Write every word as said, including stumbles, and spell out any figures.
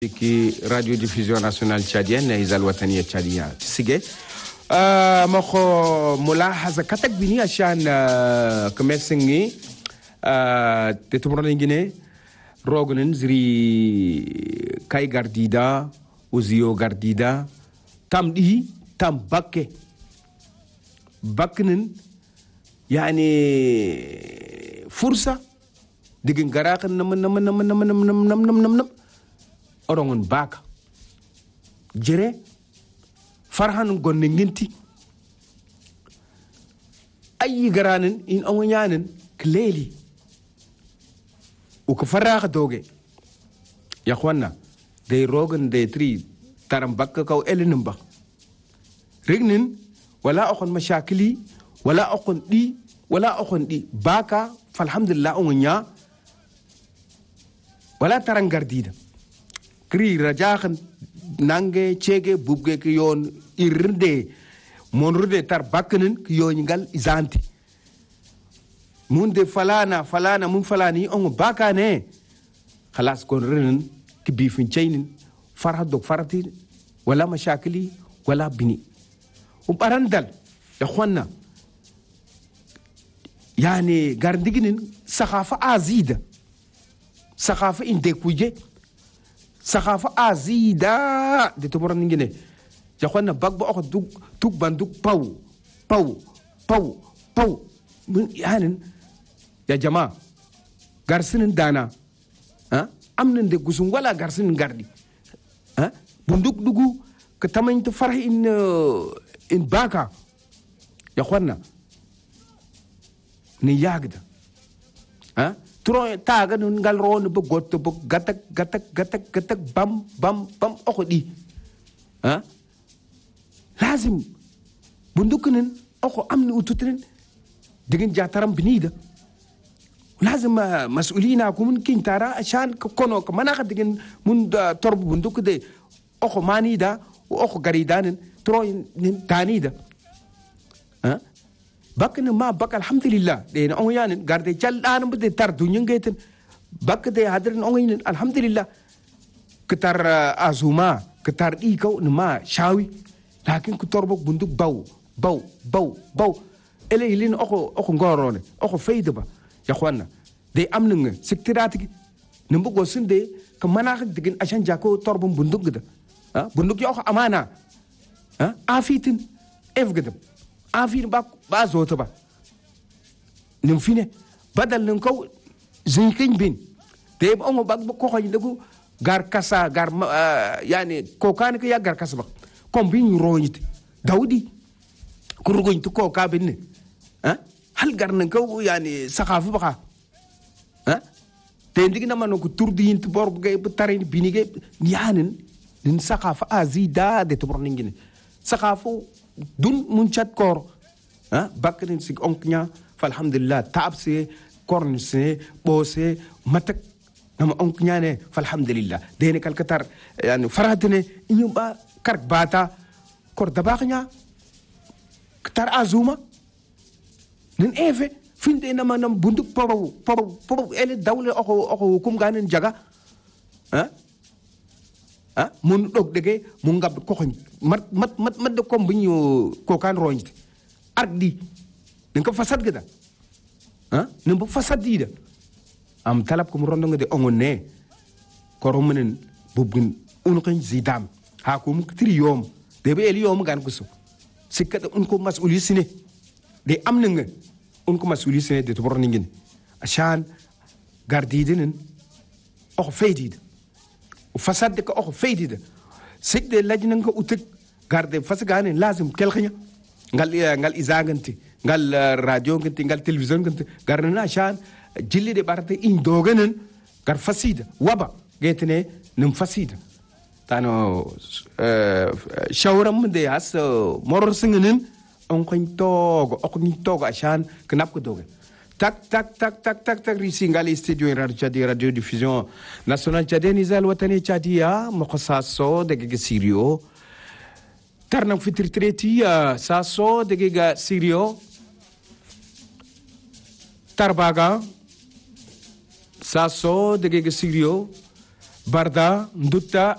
qui radio diffusion nationale tchadienne izal wataniya tchadia sige mako mulahaza katak bini ashan kemesingi tetumron ngine rognen zri kay gardida uzio gardida tamdi tam bakke baknen yani fursa digin garakan nam nam nam nam nam nam nam nam nam orongon baka jere farhan gonne nginti ayi garanin in onyanin kleli u ko faraga doge ya khwana de rogan de tri taram bakka kaw elenin ba rignin wala akon mashakili wala akon di wala akon di baka falhamdulillah onya wala taran gardida kri rajahan nange chege bubge ki yon irde monrude tar baknen ki yon ngal izanti munde falana falana mun falani on bakane khalas kon ren ki bifin chainin farha dok farati wala mashakili wala bini um barandal ya khwana yani gardiginin sakhafa azida sakhafa inde kuje sakhafa azida de toboran ngine ya khwana bagbo ok dug tug banduk paw paw paw paw yanin ya jama garsinin dana ha amnan de gusun wala garsinin gardi ha bunduk dugu ke tamañ to farh in in baka ya khwana ni yagda ha tro taga nun ngal ron bu gotto bu gatak gatak gatak gatak bam bam bam okodi ha lazim bundukunen oko amni ututren digin jataram binida lazim mas'ulina kumun kintara ashan kono ko mana digin mun torbu bunduk de oko manida oko garidanen tro nin tanida ha bakna ma bak alhamdulillah de on yanin garde jaldan bu de tar dunyang geten bak de hadrin on yanin alhamdulillah ketar azuma ketar iko ma shawi lakin ku torbo bunduk baw baw baw baw ele ilin oko oko ngorone oko feyde ba ya khwana de amnunga sektirati numbu go sunde ka mana digin ashan jako torbo bunduk gida ha bunduk yo amana ha afitin efgida afir ba ba zota ba nim fine badal nin ko zinkin bin de ba ngo bag ko xoy ndagu gar kasa gar yani ko kan ko ya gar kasa ba kom bin roñit dawdi ko rugoñ to ko ka bin ha hal gar nan ko yani sakhafu ba ha te ndigina man ko turdi yint bor gay bu tarin binige yanin din sakhafa azida de to borningine sakhafu dun mun chat kor ha bakrin sig onknya falhamdulillah tabse kornse bose matak nam onknya ne falhamdulillah dene kalkatar yani faratene inyu ba kark bata kor dabaknya katar azuma nin eve finde na manam bunduk poro poro poro ele dawle oko oko kum ganen jaga ha ah mun dog dege mun ngab ko xogn mat mat mat mat de kom buñu ko kan roñt ardi den ko fasad gida ah nem bu fasad dida am talab ko rondo ngade ongone ko romenen bubun un xign zidam ha ko mu tri yom de be el yom gan ko su sikata un ko mas'uli sine de am nga un ko mas'uli sine de to borni ngin ashan gardidinen o feydid وفساد دك أخو فيدي ده سيد اللجنة نك أوتك قارد فسقانين لازم كل خيا قال قال إذاعة كنتي قال راديو كنتي قال تلفزيون كنتي قارنا عشان جلي ده بارتي إن دوغنن قار فسيد وبا جيتني نم فسيد تانو شاورم من ده هس مرسنجنن أنكين توغ أكين توغ عشان كناب كدوغن tak tak tak tak tak tak risingali studio radio Tchadi radio diffusion national Tchadienne izal watani Tchadia mokhasaso dege sirio tarnam fitri treti saso dege sirio tarbaga saso dege sirio barda ndutta